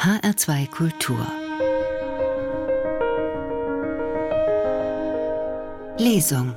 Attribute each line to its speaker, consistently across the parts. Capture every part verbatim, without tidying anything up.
Speaker 1: H R zwei Kultur Lesung.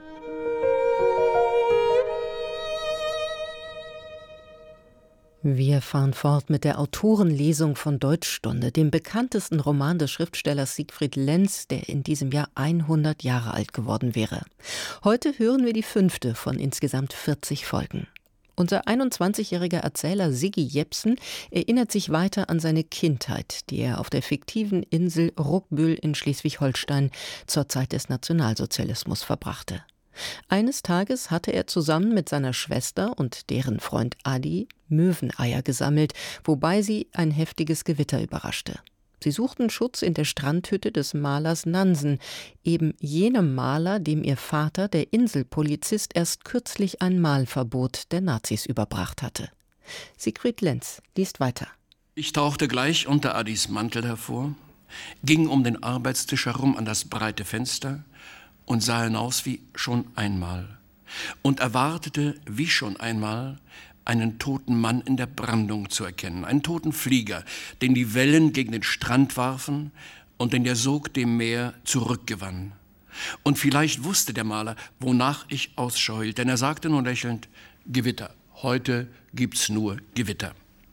Speaker 2: Wir fahren fort mit der Autorenlesung von Deutschstunde, dem bekanntesten Roman des Schriftstellers Siegfried Lenz, der in diesem Jahr hundert Jahre alt geworden wäre. Heute hören wir die fünfte von insgesamt vierzig Folgen. Unser einundzwanzigjähriger Erzähler Siggi Jepsen erinnert sich weiter an seine Kindheit, die er auf der fiktiven Insel Ruckbüll in Schleswig-Holstein zur Zeit des Nationalsozialismus verbrachte. Eines Tages hatte er zusammen mit seiner Schwester und deren Freund Adi Möweneier gesammelt, wobei sie ein heftiges Gewitter überraschte. Sie suchten Schutz in der Strandhütte des Malers Nansen, eben jenem Maler, dem ihr Vater, der Inselpolizist, erst kürzlich ein Malverbot der Nazis überbracht hatte. Siegfried Lenz liest weiter.
Speaker 3: Ich tauchte gleich unter Adis Mantel hervor, ging um den Arbeitstisch herum an das breite Fenster und sah hinaus wie schon einmal und erwartete wie schon einmal, einen toten Mann in der Brandung zu erkennen, einen toten Flieger, den die Wellen gegen den Strand warfen und den der Sog dem Meer zurückgewann. Und vielleicht wusste der Maler, wonach ich Ausschau hielt, denn er sagte nur lächelnd, Gewitter, heute gibt's nur Gewitter.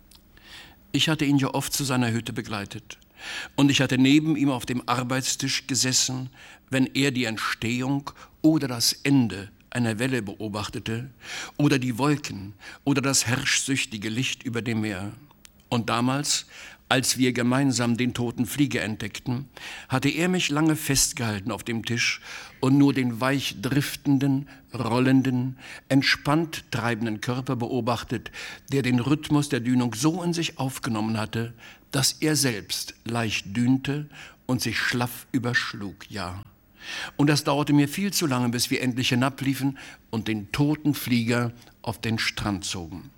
Speaker 3: Ich hatte ihn ja oft zu seiner Hütte begleitet. Und ich hatte neben ihm auf dem Arbeitstisch gesessen, wenn er die Entstehung oder das Ende einer Welle beobachtete oder die Wolken oder das herrschsüchtige Licht über dem Meer. Und damals, als wir gemeinsam den toten Flieger entdeckten, hatte er mich lange festgehalten auf dem Tisch und nur den weich driftenden, rollenden, entspannt treibenden Körper beobachtet, der den Rhythmus der Dünung so in sich aufgenommen hatte, dass er selbst leicht dünte und sich schlaff überschlug, ja. Und das dauerte mir viel zu lange, bis wir endlich hinabliefen und den toten Flieger auf den Strand zogen.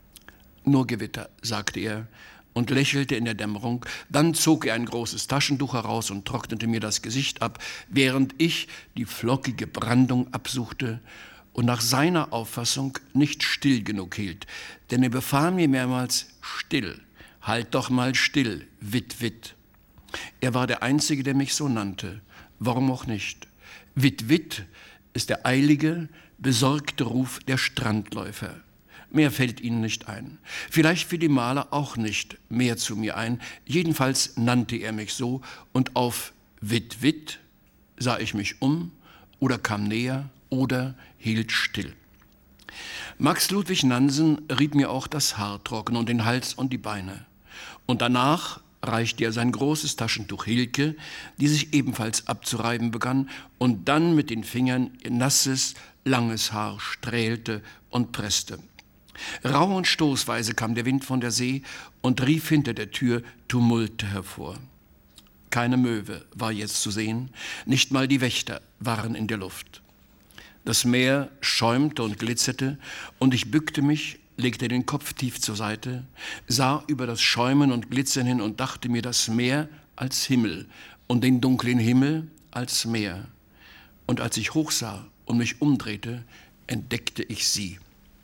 Speaker 3: Nur Gewitter, sagte er und lächelte in der Dämmerung. Dann zog er ein großes Taschentuch heraus und trocknete mir das Gesicht ab, während ich die flockige Brandung absuchte und nach seiner Auffassung nicht still genug hielt. Denn er befahl mir mehrmals, still, halt doch mal still, Witt, Witt. Er war der Einzige, der mich so nannte. Warum auch nicht? Witt, Witt ist der eilige, besorgte Ruf der Strandläufer. Mehr fällt ihnen nicht ein. Vielleicht fiel dem Maler auch nicht mehr zu mir ein. Jedenfalls nannte er mich so und auf Witt, Witt sah ich mich um oder kam näher oder hielt still. Max Ludwig Nansen rieb mir auch das Haar trocken und den Hals und die Beine. Und danach reichte er sein großes Taschentuch Hilke, die sich ebenfalls abzureiben begann und dann mit den Fingern ihr nasses, langes Haar strählte und presste. Rau und stoßweise kam der Wind von der See und rief hinter der Tür Tumulte hervor. Keine Möwe war jetzt zu sehen, nicht mal die Wächter waren in der Luft. Das Meer schäumte und glitzerte und ich bückte mich, legte den Kopf tief zur Seite, sah über das Schäumen und Glitzern hin und dachte mir das Meer als Himmel und den dunklen Himmel als Meer. Und als ich hochsah und mich umdrehte, entdeckte ich sie.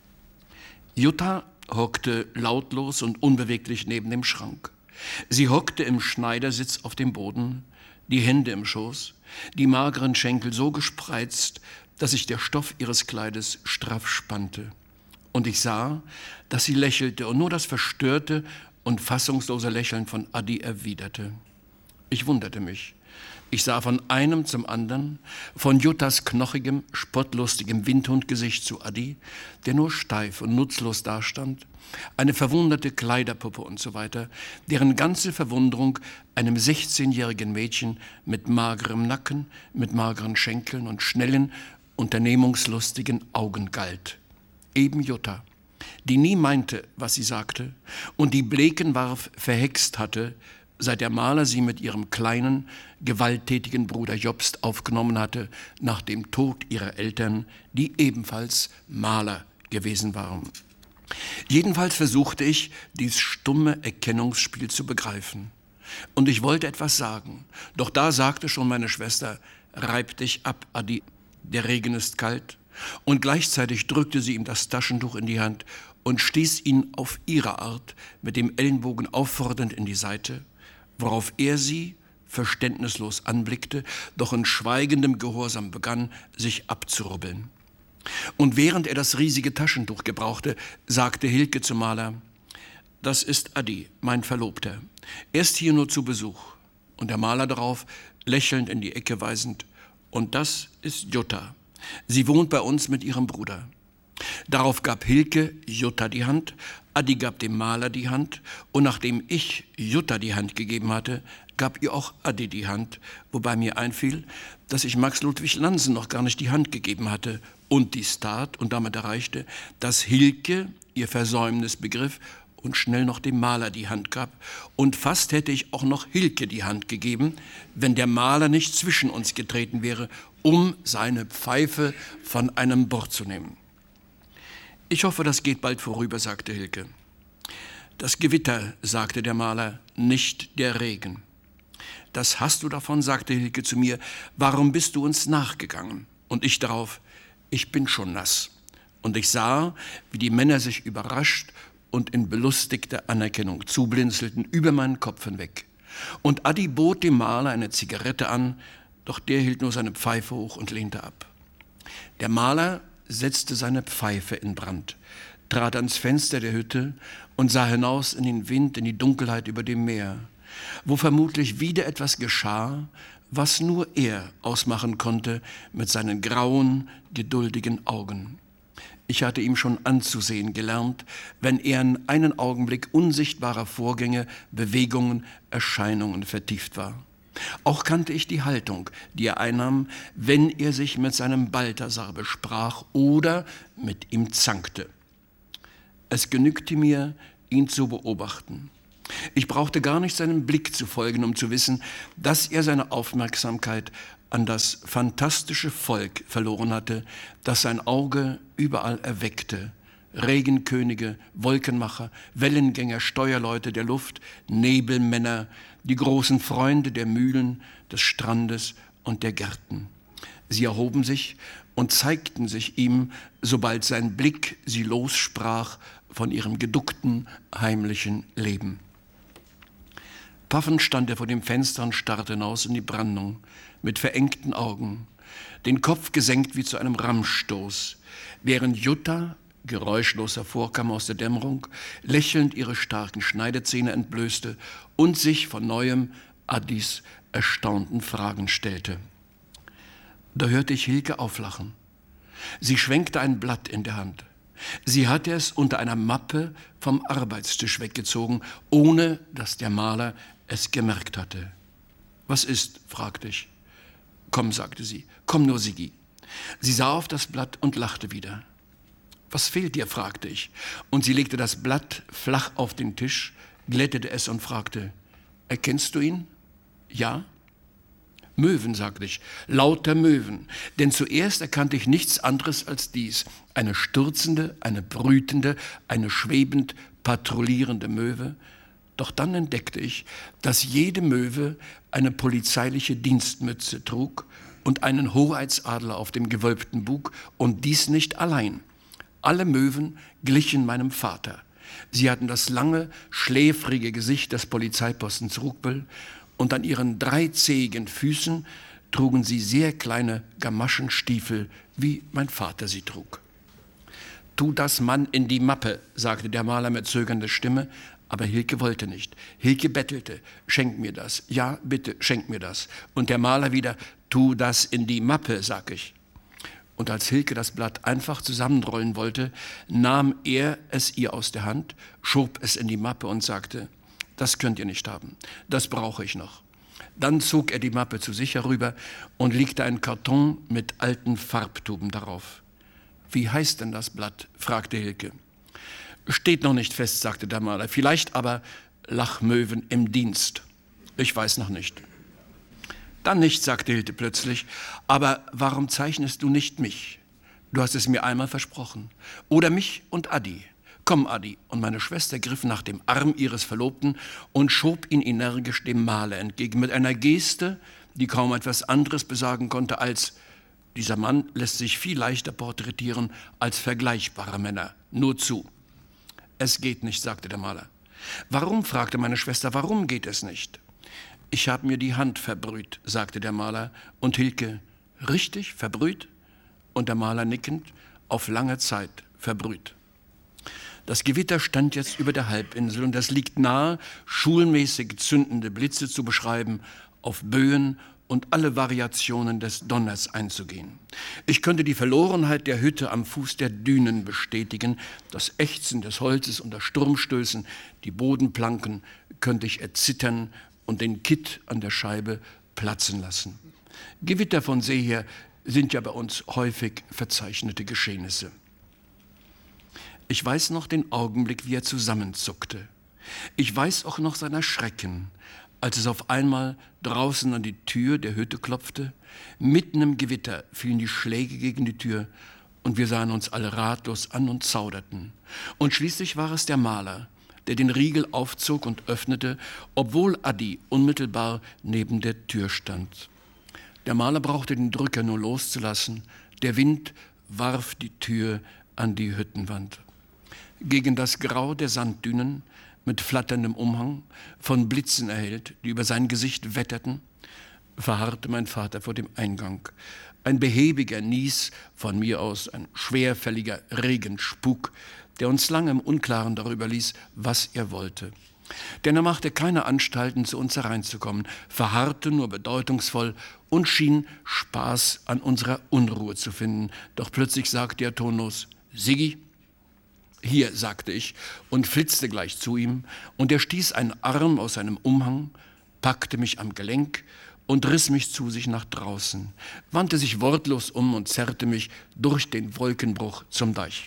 Speaker 3: Jutta hockte lautlos und unbeweglich neben dem Schrank. Sie hockte im Schneidersitz auf dem Boden, die Hände im Schoß, die mageren Schenkel so gespreizt, dass sich der Stoff ihres Kleides straff spannte. Und ich sah, dass sie lächelte und nur das verstörte und fassungslose Lächeln von Adi erwiderte. Ich wunderte mich. Ich sah von einem zum anderen, von Juttas knochigem, spottlustigem Windhundgesicht zu Adi, der nur steif und nutzlos dastand, eine verwunderte Kleiderpuppe und so weiter, deren ganze Verwunderung einem sechzehnjährigen Mädchen mit magerem Nacken, mit mageren Schenkeln und schnellen, unternehmungslustigen Augen galt. Eben Jutta, die nie meinte, was sie sagte und die Blekenwarf verhext hatte, seit der Maler sie mit ihrem kleinen, gewalttätigen Bruder Jobst aufgenommen hatte, nach dem Tod ihrer Eltern, die ebenfalls Maler gewesen waren. Jedenfalls versuchte ich, dies stumme Erkennungsspiel zu begreifen. Und ich wollte etwas sagen, doch da sagte schon meine Schwester, reib dich ab, Adi, der Regen ist kalt. Und gleichzeitig drückte sie ihm das Taschentuch in die Hand und stieß ihn auf ihre Art mit dem Ellenbogen auffordernd in die Seite, worauf er sie verständnislos anblickte, doch in schweigendem Gehorsam begann, sich abzurubbeln. Und während er das riesige Taschentuch gebrauchte, sagte Hilke zum Maler: »Das ist Adi, mein Verlobter. Er ist hier nur zu Besuch.« Und der Maler darauf, lächelnd in die Ecke weisend: »Und das ist Jutta. Sie wohnt bei uns mit ihrem Bruder.« Darauf gab Hilke Jutta die Hand, Adi gab dem Maler die Hand, und nachdem ich Jutta die Hand gegeben hatte, gab ihr auch Adi die Hand, wobei mir einfiel, dass ich Max Ludwig Lansen noch gar nicht die Hand gegeben hatte und dies tat und damit erreichte, dass Hilke ihr Versäumnis begriff und schnell noch dem Maler die Hand gab, und fast hätte ich auch noch Hilke die Hand gegeben, wenn der Maler nicht zwischen uns getreten wäre, um seine Pfeife von einem Bord zu nehmen. »Ich hoffe, das geht bald vorüber«, sagte Hilke. »Das Gewitter«, sagte der Maler, »nicht der Regen.« »Das hast du davon«, sagte Hilke zu mir, »warum bist du uns nachgegangen?« Und ich darauf: »Ich bin schon nass.« Und ich sah, wie die Männer sich überrascht und in belustigter Anerkennung zublinzelten über meinen Kopf hinweg. Und Adi bot dem Maler eine Zigarette an, doch der hielt nur seine Pfeife hoch und lehnte ab. Der Maler setzte seine Pfeife in Brand, trat ans Fenster der Hütte und sah hinaus in den Wind, in die Dunkelheit über dem Meer, wo vermutlich wieder etwas geschah, was nur er ausmachen konnte mit seinen grauen, geduldigen Augen. Ich hatte ihm schon anzusehen gelernt, wenn er in einen Augenblick unsichtbarer Vorgänge, Bewegungen, Erscheinungen vertieft war. Auch kannte ich die Haltung, die er einnahm, wenn er sich mit seinem Balthasar besprach oder mit ihm zankte. Es genügte mir, ihn zu beobachten. Ich brauchte gar nicht seinem Blick zu folgen, um zu wissen, dass er seine Aufmerksamkeit an das fantastische Volk verloren hatte, das sein Auge überall erweckte. Regenkönige, Wolkenmacher, Wellengänger, Steuerleute der Luft, Nebelmänner, die großen Freunde der Mühlen, des Strandes und der Gärten. Sie erhoben sich und zeigten sich ihm, sobald sein Blick sie lossprach von ihrem geduckten, heimlichen Leben. Paffend stand er vor dem Fenster und starrte hinaus in die Brandung, mit verengten Augen, den Kopf gesenkt wie zu einem Rammstoß, während Jutta geräuschlos hervorkam aus der Dämmerung, lächelnd ihre starken Schneidezähne entblößte und sich von neuem Adis erstaunten Fragen stellte. Da hörte ich Hilke auflachen. Sie schwenkte ein Blatt in der Hand. Sie hatte es unter einer Mappe vom Arbeitstisch weggezogen, ohne dass der Maler es gemerkt hatte. »Was ist?« fragte ich. »Komm«, sagte sie, »komm nur, Sigi.« Sie sah auf das Blatt und lachte wieder. »Was fehlt dir?« fragte ich. Und sie legte das Blatt flach auf den Tisch, glättete es und fragte: »Erkennst du ihn?« »Ja.« »Möwen«, sagte ich, »lauter Möwen. Denn zuerst erkannte ich nichts anderes als dies: eine stürzende, eine brütende, eine schwebend patrouillierende Möwe. Doch dann entdeckte ich, dass jede Möwe eine polizeiliche Dienstmütze trug und einen Hoheitsadler auf dem gewölbten Bug, und dies nicht allein. Alle Möwen glichen meinem Vater. Sie hatten das lange, schläfrige Gesicht des Polizeipostens Rugbel, und an ihren dreizähigen Füßen trugen sie sehr kleine Gamaschenstiefel, wie mein Vater sie trug. »Tu das, Mann, in die Mappe«, sagte der Maler mit zögernder Stimme, aber Hilke wollte nicht. Hilke bettelte: »Schenk mir das. Ja, bitte, schenk mir das.« Und der Maler wieder: »Tu das in die Mappe«, sag ich. Und als Hilke das Blatt einfach zusammenrollen wollte, nahm er es ihr aus der Hand, schob es in die Mappe und sagte: »Das könnt ihr nicht haben, das brauche ich noch.« Dann zog er die Mappe zu sich herüber und legte einen Karton mit alten Farbtuben darauf. »Wie heißt denn das Blatt?« fragte Hilke. »Steht noch nicht fest«, sagte der Maler, »vielleicht aber Lachmöwen im Dienst. Ich weiß noch nicht.« »Dann nicht«, sagte Hilke plötzlich, »aber warum zeichnest du nicht mich? Du hast es mir einmal versprochen. Oder mich und Adi. Komm, Adi.« Und meine Schwester griff nach dem Arm ihres Verlobten und schob ihn energisch dem Maler entgegen, mit einer Geste, die kaum etwas anderes besagen konnte als: »Dieser Mann lässt sich viel leichter porträtieren als vergleichbare Männer. Nur zu.« es geht nicht, sagte der Maler. Warum, fragte meine Schwester, warum geht es nicht? Ich habe mir die Hand verbrüht, sagte der Maler, und Hilke, richtig, verbrüht? Und der Maler nickend, auf lange Zeit verbrüht. Das Gewitter stand jetzt über der Halbinsel und es liegt nahe, schulmäßig zündende Blitze zu beschreiben, auf Böen und alle Variationen des Donners einzugehen. Ich könnte die Verlorenheit der Hütte am Fuß der Dünen bestätigen, das Ächzen des Holzes unter Sturmstößen, die Bodenplanken könnte ich erzittern und den Kitt an der Scheibe platzen lassen. Gewitter von See her sind ja bei uns häufig verzeichnete Geschehnisse. Ich weiß noch den Augenblick, wie er zusammenzuckte. Ich weiß auch noch sein Erschrecken, als es auf einmal draußen an die Tür der Hütte klopfte. Mitten im Gewitter fielen die Schläge gegen die Tür und wir sahen uns alle ratlos an und zauderten. Und schließlich war es der Maler, der den Riegel aufzog und öffnete, obwohl Adi unmittelbar neben der Tür stand. Der Maler brauchte den Drücker nur loszulassen. Der Wind warf die Tür an die Hüttenwand. Gegen das Grau der Sanddünen, mit flatterndem Umhang, von Blitzen erhellt, die über sein Gesicht wetterten, verharrte mein Vater vor dem Eingang. Ein behäbiger Nies, von mir aus ein schwerfälliger Regenspuk, der uns lange im Unklaren darüber ließ, was er wollte. Denn er machte keine Anstalten, zu uns hereinzukommen, verharrte nur bedeutungsvoll und schien Spaß an unserer Unruhe zu finden. Doch plötzlich sagte er tonlos, »Siggi?« »Hier«, sagte ich und flitzte gleich zu ihm, und er stieß einen Arm aus seinem Umhang, packte mich am Gelenk und riss mich zu sich nach draußen, wandte sich wortlos um und zerrte mich durch den Wolkenbruch zum Deich.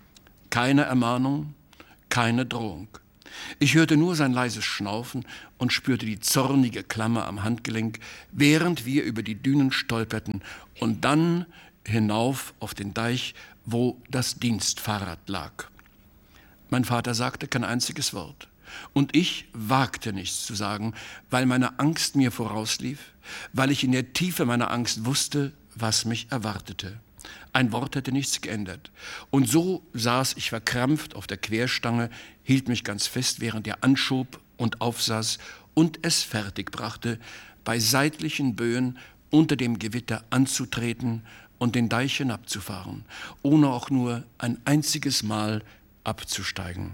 Speaker 3: Keine Ermahnung, keine Drohung. Ich hörte nur sein leises Schnaufen und spürte die zornige Klammer am Handgelenk, während wir über die Dünen stolperten und dann hinauf auf den Deich, wo das Dienstfahrrad lag. Mein Vater sagte kein einziges Wort. Und ich wagte nichts zu sagen, weil meine Angst mir vorauslief, weil ich in der Tiefe meiner Angst wusste, was mich erwartete. Ein Wort hätte nichts geändert. Und so saß ich verkrampft auf der Querstange, hielt mich ganz fest, während er anschob und aufsaß und es fertigbrachte, bei seitlichen Böen unter dem Gewitter anzutreten und den Deich hinabzufahren, ohne auch nur ein einziges Mal abzusteigen.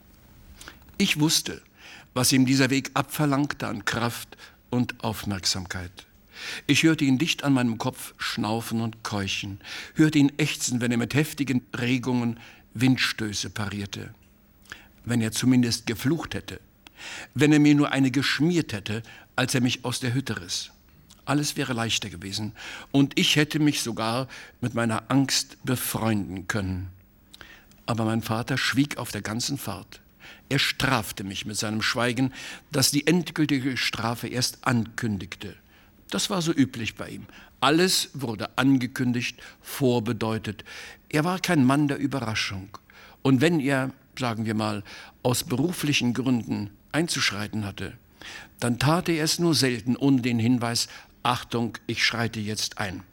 Speaker 3: Ich wusste, was ihm dieser Weg abverlangte an Kraft und Aufmerksamkeit. Ich hörte ihn dicht an meinem Kopf schnaufen und keuchen, hörte ihn ächzen, wenn er mit heftigen Regungen Windstöße parierte. Wenn er zumindest geflucht hätte, wenn er mir nur eine geschmiert hätte, als er mich aus der Hütte riss. Alles wäre leichter gewesen und ich hätte mich sogar mit meiner Angst befreunden können. Aber mein Vater schwieg auf der ganzen Fahrt. Er strafte mich mit seinem Schweigen, das die endgültige Strafe erst ankündigte. Das war so üblich bei ihm. Alles wurde angekündigt, vorbedeutet. Er war kein Mann der Überraschung. Und wenn er, sagen wir mal, aus beruflichen Gründen einzuschreiten hatte, dann tat er es nur selten ohne den Hinweis, Achtung, ich schreite jetzt ein.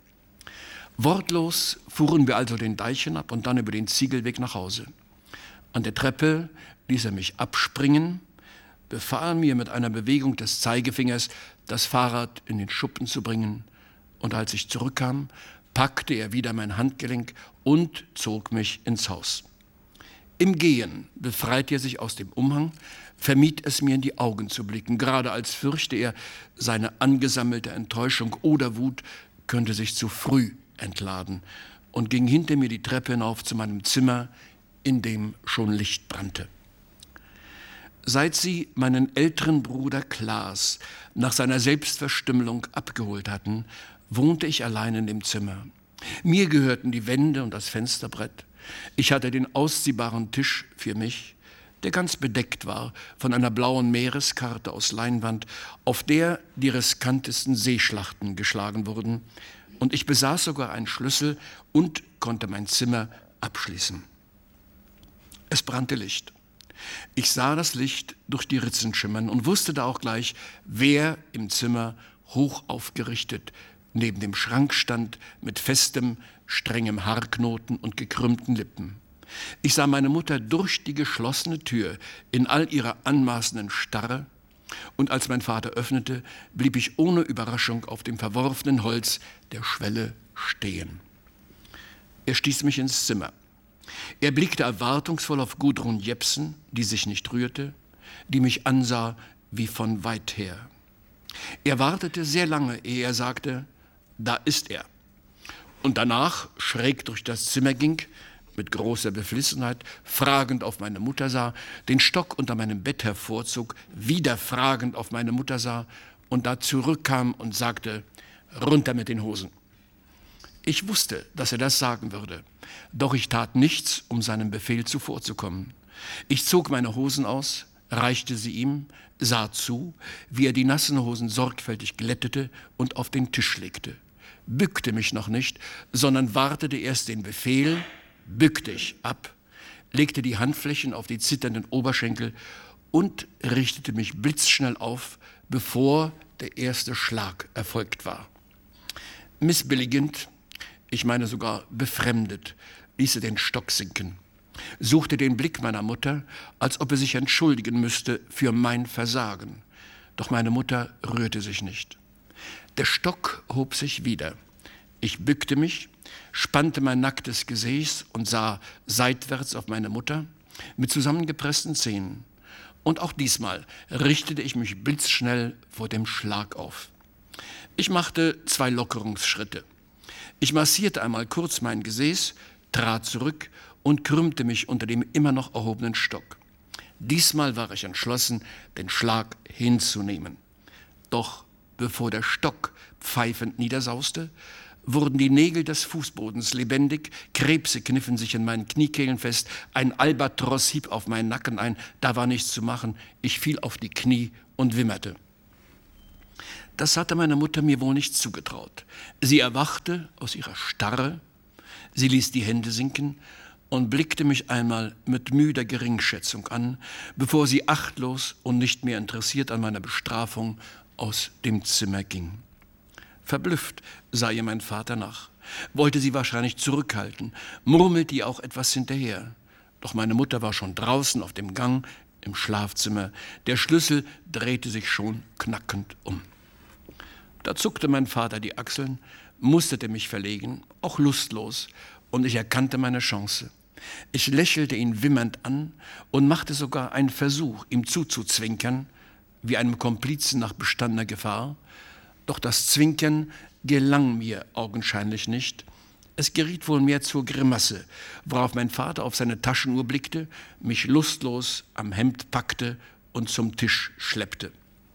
Speaker 3: Wortlos fuhren wir also den Deich hinab und dann über den Ziegelweg nach Hause. An der Treppe ließ er mich abspringen, befahl mir mit einer Bewegung des Zeigefingers, das Fahrrad in den Schuppen zu bringen. Und als ich zurückkam, packte er wieder mein Handgelenk und zog mich ins Haus. Im Gehen befreite er sich aus dem Umhang, vermied es mir in die Augen zu blicken, gerade als fürchte er, seine angesammelte Enttäuschung oder Wut könnte sich zu früh entladen, und ging hinter mir die Treppe hinauf zu meinem Zimmer, in dem schon Licht brannte. Seit sie meinen älteren Bruder Klaas nach seiner Selbstverstümmelung abgeholt hatten, wohnte ich allein in dem Zimmer. Mir gehörten die Wände und das Fensterbrett. Ich hatte den ausziehbaren Tisch für mich, der ganz bedeckt war von einer blauen Meereskarte aus Leinwand, auf der die riskantesten Seeschlachten geschlagen wurden. Und ich besaß sogar einen Schlüssel und konnte mein Zimmer abschließen. Es brannte Licht. Ich sah das Licht durch die Ritzen schimmern und wusste da auch gleich, wer im Zimmer hoch aufgerichtet neben dem Schrank stand mit festem, strengem Haarknoten und gekrümmten Lippen. Ich sah meine Mutter durch die geschlossene Tür in all ihrer anmaßenden Starre, und als mein Vater öffnete, blieb ich ohne Überraschung auf dem verworfenen Holz der Schwelle stehen. Er stieß mich ins Zimmer. Er blickte erwartungsvoll auf Gudrun Jepsen, die sich nicht rührte, die mich ansah wie von weit her. Er wartete sehr lange, ehe er sagte, da ist er. Und danach schräg durch das Zimmer ging, mit großer Beflissenheit, fragend auf meine Mutter sah, den Stock unter meinem Bett hervorzog, wieder fragend auf meine Mutter sah und da zurückkam und sagte, runter mit den Hosen. Ich wusste, dass er das sagen würde, doch ich tat nichts, um seinem Befehl zuvorzukommen. Ich zog meine Hosen aus, reichte sie ihm, sah zu, wie er die nassen Hosen sorgfältig glättete und auf den Tisch legte, bückte mich noch nicht, sondern wartete erst den Befehl, bückte ich ab, legte die Handflächen auf die zitternden Oberschenkel und richtete mich blitzschnell auf, bevor der erste Schlag erfolgt war. Missbilligend, ich meine sogar befremdet, ließ er den Stock sinken, suchte den Blick meiner Mutter, als ob er sich entschuldigen müsste für mein Versagen. Doch meine Mutter rührte sich nicht. Der Stock hob sich wieder. Ich bückte mich, spannte mein nacktes Gesäß und sah seitwärts auf meine Mutter mit zusammengepressten Zähnen. Und auch diesmal richtete ich mich blitzschnell vor dem Schlag auf. Ich machte zwei Lockerungsschritte. Ich massierte einmal kurz mein Gesäß, trat zurück und krümmte mich unter dem immer noch erhobenen Stock. Diesmal war ich entschlossen, den Schlag hinzunehmen. Doch bevor der Stock pfeifend niedersauste, wurden die Nägel des Fußbodens lebendig, Krebse kniffen sich in meinen Kniekehlen fest, ein Albatros hieb auf meinen Nacken ein, da war nichts zu machen, ich fiel auf die Knie und wimmerte. Das hatte meine Mutter mir wohl nicht zugetraut. Sie erwachte aus ihrer Starre, sie ließ die Hände sinken und blickte mich einmal mit müder Geringschätzung an, bevor sie achtlos und nicht mehr interessiert an meiner Bestrafung aus dem Zimmer ging. Verblüfft sah ihr mein Vater nach, wollte sie wahrscheinlich zurückhalten, murmelte ihr auch etwas hinterher. Doch meine Mutter war schon draußen auf dem Gang im Schlafzimmer. Der Schlüssel drehte sich schon knackend um. Da zuckte mein Vater die Achseln, musterte mich verlegen, auch lustlos, und ich erkannte meine Chance. Ich lächelte ihn wimmernd an und machte sogar einen Versuch, ihm zuzuzwinkern, wie einem Komplizen nach bestandener Gefahr. Doch das Zwinkern gelang mir augenscheinlich nicht. Es geriet wohl mehr zur Grimasse, worauf mein Vater auf seine Taschenuhr blickte, mich lustlos am Hemd packte und zum Tisch schleppte.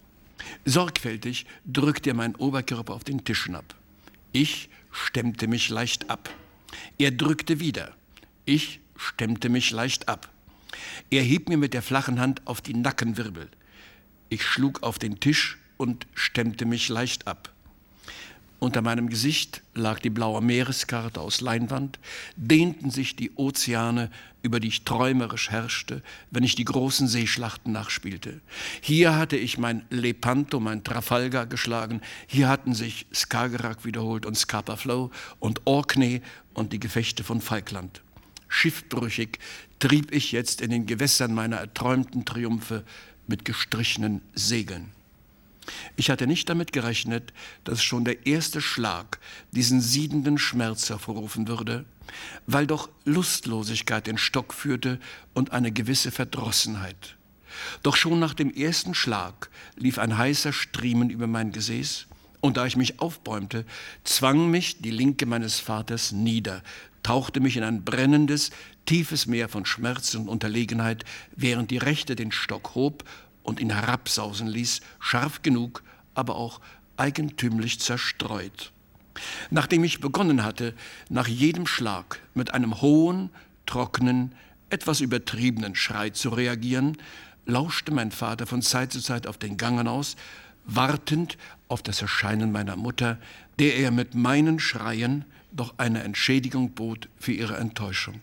Speaker 3: Sorgfältig drückte er meinen Oberkörper auf den Tisch hinab. Ich stemmte mich leicht ab. Er drückte wieder. Ich stemmte mich leicht ab. Er hieb mir mit der flachen Hand auf die Nackenwirbel. Ich schlug auf den Tisch und stemmte mich leicht ab. Unter meinem Gesicht lag die blaue Meereskarte aus Leinwand, dehnten sich die Ozeane, über die ich träumerisch herrschte, wenn ich die großen Seeschlachten nachspielte. Hier hatte ich mein Lepanto, mein Trafalgar geschlagen, hier hatten sich Skagerrak wiederholt und Scapa Flow und Orkney und die Gefechte von Falkland. Schiffbrüchig trieb ich jetzt in den Gewässern meiner erträumten Triumphe mit gestrichenen Segeln. Ich hatte nicht damit gerechnet, dass schon der erste Schlag diesen siedenden Schmerz hervorrufen würde, weil doch Lustlosigkeit den Stock führte und eine gewisse Verdrossenheit. Doch schon nach dem ersten Schlag lief ein heißer Striemen über mein Gesäß, und da ich mich aufbäumte, zwang mich die Linke meines Vaters nieder, tauchte mich in ein brennendes, tiefes Meer von Schmerz und Unterlegenheit, während die Rechte den Stock hob und ihn herabsausen ließ, scharf genug, aber auch eigentümlich zerstreut. Nachdem ich begonnen hatte, nach jedem Schlag mit einem hohen, trockenen, etwas übertriebenen Schrei zu reagieren, lauschte mein Vater von Zeit zu Zeit auf den Gang hinaus, wartend auf das Erscheinen meiner Mutter, der er mit meinen Schreien doch eine Entschädigung bot für ihre Enttäuschung.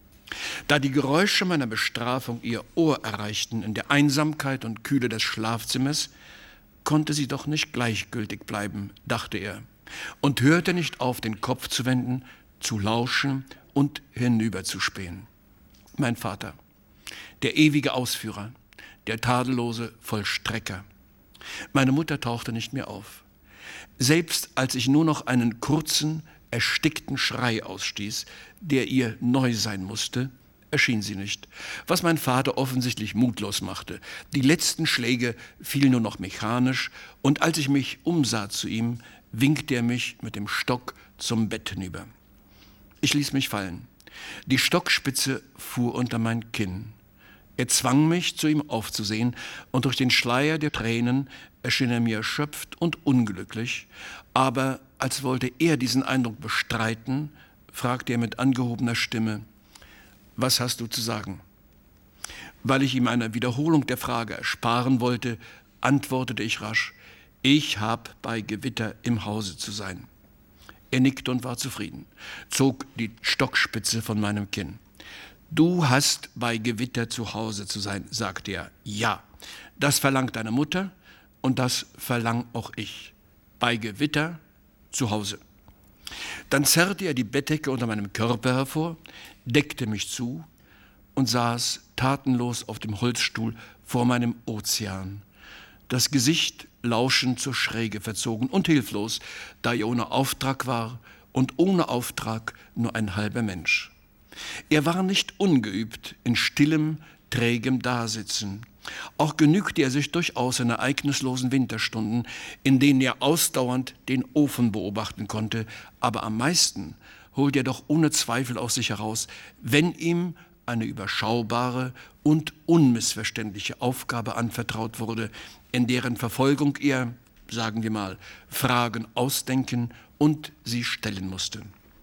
Speaker 3: Da die Geräusche meiner Bestrafung ihr Ohr erreichten in der Einsamkeit und Kühle des Schlafzimmers, konnte sie doch nicht gleichgültig bleiben, dachte er, und hörte nicht auf, den Kopf zu wenden, zu lauschen und hinüberzuspähen. Mein Vater, der ewige Ausführer, der tadellose Vollstrecker. Meine Mutter tauchte nicht mehr auf. Selbst als ich nur noch einen kurzen, erstickten Schrei ausstieß, der ihr neu sein musste, erschien sie nicht, was mein Vater offensichtlich mutlos machte. Die letzten Schläge fielen nur noch mechanisch, und als ich mich umsah zu ihm, winkte er mich mit dem Stock zum Bett hinüber. Ich ließ mich fallen. Die Stockspitze fuhr unter mein Kinn. Er zwang mich, zu ihm aufzusehen, und durch den Schleier der Tränen erschien er mir erschöpft und unglücklich, aber als wollte er diesen Eindruck bestreiten, fragte er mit angehobener Stimme: Was hast du zu sagen? Weil ich ihm eine Wiederholung der Frage ersparen wollte, antwortete ich rasch: Ich hab bei Gewitter im Hause zu sein. Er nickte und war zufrieden, zog die Stockspitze von meinem Kinn. Du hast bei Gewitter zu Hause zu sein, sagte er. Ja, das verlangt deine Mutter und das verlang auch ich. Bei Gewitter zu Hause. Dann zerrte er die Bettdecke unter meinem Körper hervor, deckte mich zu und saß tatenlos auf dem Holzstuhl vor meinem Ozean, das Gesicht lauschend zur Schräge verzogen und hilflos, da er ohne Auftrag war und ohne Auftrag nur ein halber Mensch. Er war nicht ungeübt in stillem, trägem Dasitzen. Auch genügte er sich durchaus in ereignislosen Winterstunden, in denen er ausdauernd den Ofen beobachten konnte, aber am meisten holte er doch ohne Zweifel aus sich heraus, wenn ihm eine überschaubare und unmissverständliche Aufgabe anvertraut wurde, in deren Verfolgung er, sagen wir mal, Fragen ausdenken und sie stellen musste.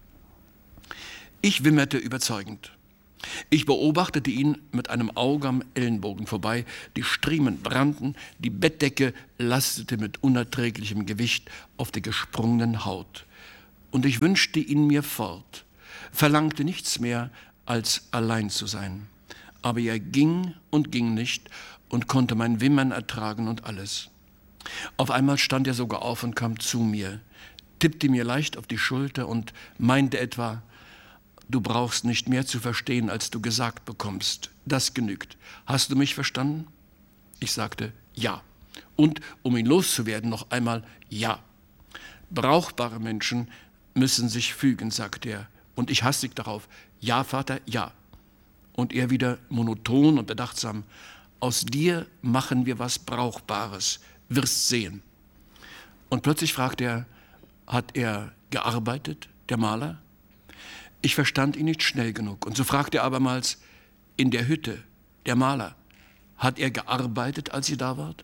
Speaker 3: Ich wimmerte überzeugend. Ich beobachtete ihn mit einem Auge am Ellenbogen vorbei, die Striemen brannten, die Bettdecke lastete mit unerträglichem Gewicht auf der gesprungenen Haut. Und ich wünschte ihn mir fort, verlangte nichts mehr, als allein zu sein. Aber er ging und ging nicht und konnte mein Wimmern ertragen und alles. Auf einmal stand er sogar auf und kam zu mir, tippte mir leicht auf die Schulter und meinte etwa: Du brauchst nicht mehr zu verstehen, als du gesagt bekommst. Das genügt. Hast du mich verstanden? Ich sagte ja. Und um ihn loszuwerden, noch einmal ja. Brauchbare Menschen müssen sich fügen, sagte er. Und ich hastig darauf: Ja, Vater, ja. Und er wieder monoton und bedachtsam: Aus dir machen wir was Brauchbares, wirst sehen. Und plötzlich fragte er: Hat er gearbeitet, der Maler? Ich verstand ihn nicht schnell genug, und so fragte er abermals: In der Hütte, der Maler, hat er gearbeitet, als ihr da wart?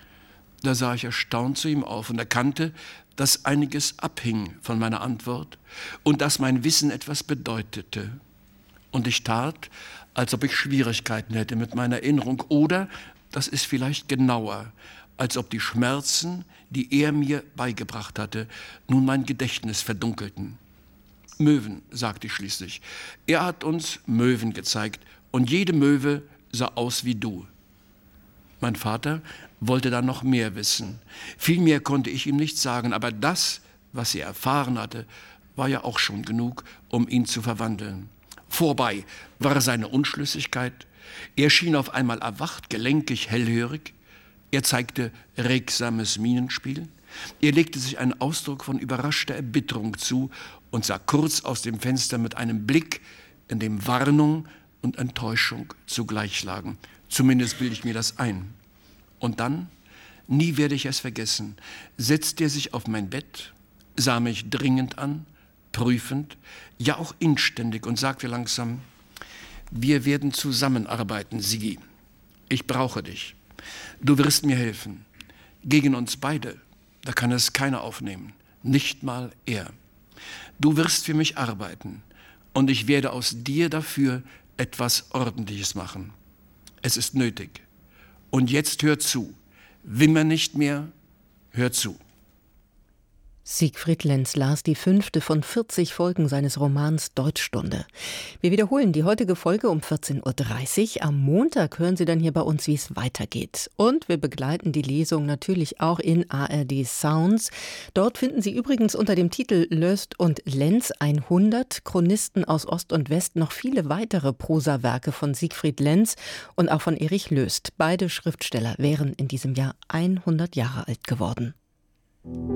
Speaker 3: Da sah ich erstaunt zu ihm auf und erkannte, dass einiges abhing von meiner Antwort und dass mein Wissen etwas bedeutete. Und ich tat, als ob ich Schwierigkeiten hätte mit meiner Erinnerung, oder, das ist vielleicht genauer, als ob die Schmerzen, die er mir beigebracht hatte, nun mein Gedächtnis verdunkelten. Möwen, sagte ich schließlich. Er hat uns Möwen gezeigt und jede Möwe sah aus wie du. Mein Vater wollte dann noch mehr wissen. Viel mehr konnte ich ihm nicht sagen, aber das, was er erfahren hatte, war ja auch schon genug, um ihn zu verwandeln. Vorbei war seine Unschlüssigkeit. Er schien auf einmal erwacht, gelenkig, hellhörig. Er zeigte regsames Mienenspiel. Er legte sich einen Ausdruck von überraschter Erbitterung zu und sah kurz aus dem Fenster mit einem Blick, in dem Warnung und Enttäuschung zugleich lagen. Zumindest bilde ich mir das ein. Und dann, nie werde ich es vergessen, setzte er sich auf mein Bett, sah mich dringend an, prüfend, ja auch inständig und sagte langsam: Wir werden zusammenarbeiten, Sigi. Ich brauche dich. Du wirst mir helfen. Gegen uns beide, da kann es keiner aufnehmen, nicht mal er. Du wirst für mich arbeiten und ich werde aus dir dafür etwas Ordentliches machen. Es ist nötig. Und jetzt hör zu. Wimmer nicht mehr, hör zu.
Speaker 2: Siegfried Lenz las die fünfte von vierzig Folgen seines Romans Deutschstunde. Wir wiederholen die heutige Folge um vierzehn Uhr dreißig. Am Montag hören Sie dann hier bei uns, wie es weitergeht. Und wir begleiten die Lesung natürlich auch in A R D Sounds. Dort finden Sie übrigens unter dem Titel Löst und Lenz hundert Chronisten aus Ost und West noch viele weitere Prosawerke von Siegfried Lenz und auch von Erich Löst. Beide Schriftsteller wären in diesem Jahr hundert Jahre alt geworden.